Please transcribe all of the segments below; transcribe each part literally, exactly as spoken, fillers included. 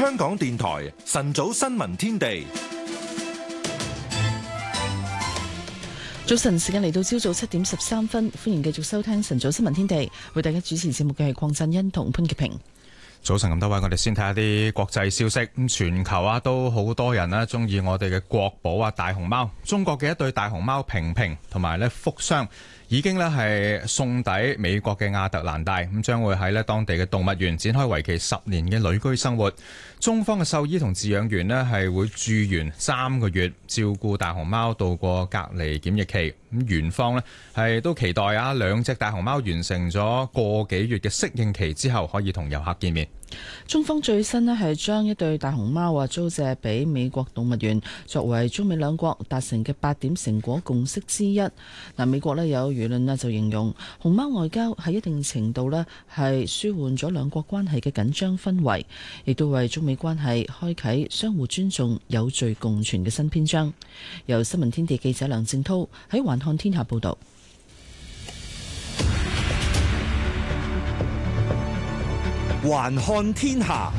香港電台晨早新聞天地。 早晨，時間嚟到朝早七點十三分，歡迎繼續收聽晨早新聞天地。為大家主持節目嘅係鄺振欣同潘潔平。 早晨咁多位，我哋先睇下啲國際消息。咁全球啊都好多人啦，中意我哋嘅國寶啊大熊貓。中國嘅一對大熊貓平平同埋咧福雙已經咧係送抵美國嘅亞特蘭大，咁將會喺咧當地嘅動物園展開為期十年嘅旅居生活。中方嘅獸醫同飼養員咧係會駐園三個月，照顧大熊貓度過隔離檢疫期。咁園方咧係都期待啊兩隻大熊貓完成咗個幾月嘅適應期之後，可以同遊客見面。 中方最新咧係將一對大熊貓啊租借俾美國動物園，作為中美兩國達成嘅八點成果共識之一。嗱，美國咧有輿論啊就形容熊貓外交喺一定程度咧係舒緩咗兩國關係嘅緊張氛圍，亦都為中美關係開啟相互尊重、有序共存嘅新篇章。由新聞天地記者梁正濤喺環看天下報道。 環看天下。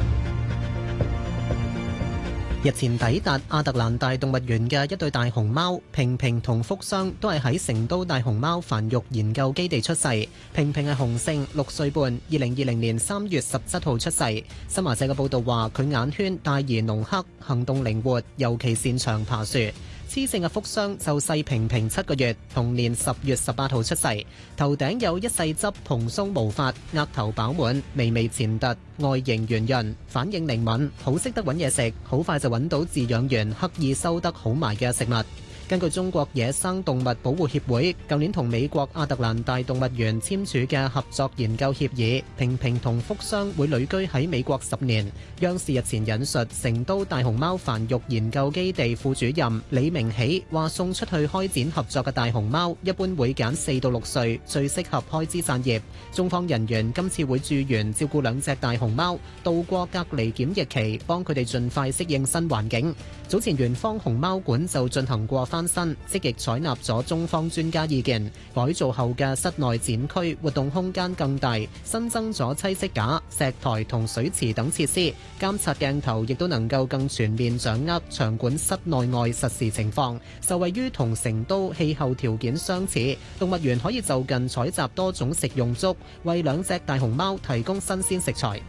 日前抵達亞特蘭大動物園嘅一對大熊貓平平同福雙都係喺成都大熊貓繁育研究基地出世。平平係雄性，六歲半，二零二零年三月十七號出世。新華社嘅報道話，佢眼圈大而濃黑，行動靈活，尤其擅長爬樹。雌性嘅福雙就細平平七個月，同年十月十八號出世。頭頂有一細執蓬鬆毛髮，額頭飽滿，微微前凸，外形圓潤，反應靈敏，好識得揾嘢食，好快就揾到飼養員刻意收得好埋嘅食物。根據中國野生動物保護協會舊年同美國亞特蘭大動物園簽署嘅合作研究協議，平平同福雙會旅居喺美國十年。央視日前引述成都大熊貓繁育研究基地副主任李明喜話，送出去開展合作嘅大熊貓一般會揀四到六歲，最適合開枝散葉。中方人員今次會駐園照顧兩隻大熊貓，度過隔離檢疫期，幫佢哋盡快適應新環境。早前園方熊貓館就進行過翻新，積極採納咗中方專家意見，改造後嘅室內展區活動空間更大，新增咗棲息架、石台同水池等設施，監察鏡頭亦都能夠更全面掌握場館室內外實時情況。受惠於同成都氣候條件相似，動物園可以就近採集多種食用竹，為兩隻大熊貓提供新鮮食材。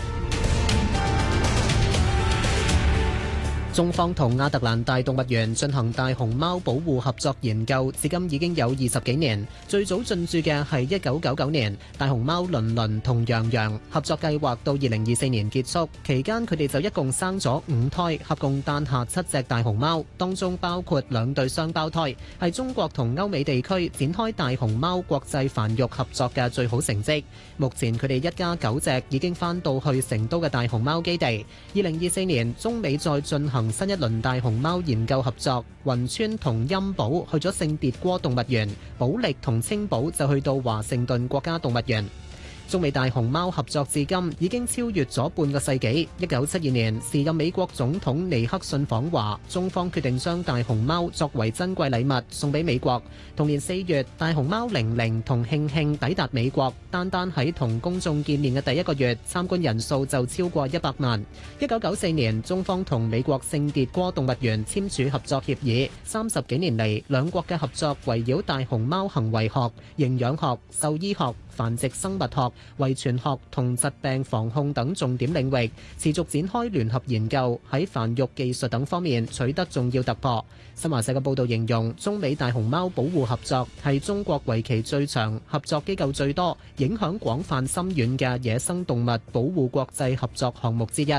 中方同亞特蘭大動物園進行大熊貓保護合作研究，至今已經有二十幾年。最早進駐嘅係一九九九年，大熊貓倫倫同洋洋合作計劃到二零二四年結束，期間佢哋就一共生咗五胎，合共誕下七隻大熊貓，當中包括兩對雙胞胎，係中國同歐美地區展開大熊貓國際繁育合作嘅最好成績。目前佢哋一家九隻已經返到去成都嘅大熊貓基地。二零二四年，中美再進行新一輪大熊貓研究合作，雲川同陰寶去咗聖迭戈動物園，保力同青寶就去到華盛頓國家動物園。中美大熊貓合作至今已經超越咗半個世紀。一九七二年，時任美國總統尼克遜訪華，中方決定將大熊貓作為珍貴禮物送俾美國。同年四月，大熊貓玲玲同慶慶抵達美國，單單喺同公眾見面嘅第一個月，參觀人數就超過一百萬。一九九四年，中方同美國聖迭戈動物園簽署合作協議，三十幾年嚟，兩國嘅合作圍繞大熊貓行為學、營養學、獸醫學、繁殖生物學、遺傳學同疾病防控等重點領域，持續展開聯合研究，喺繁育技術等方面取得重要突破。新華社嘅報導形容，中美大熊貓保護合作係中國為期最長、合作機構最多、影響廣泛深遠嘅野生動物保護國際合作項目之一。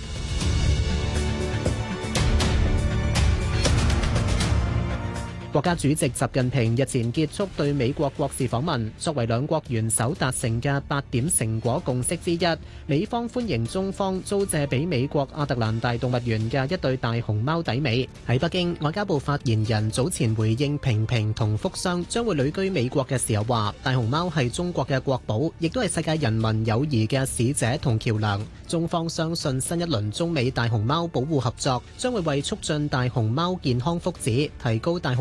國家主席習近平日前結束對美國國事訪問，作為兩國元首達成嘅八點成果共識之一，美方歡迎中方租借俾美國亞特蘭大動物園嘅一對大熊貓抵美。喺北京，外交部發言人早前回應平平同福雙將會旅居美國嘅時候話，大熊貓係中國嘅國寶，亦都係世界人民友誼嘅使者同橋樑。中方相信新一輪中美大熊貓保護合作將會為促進大熊貓健康福祉、提高大熊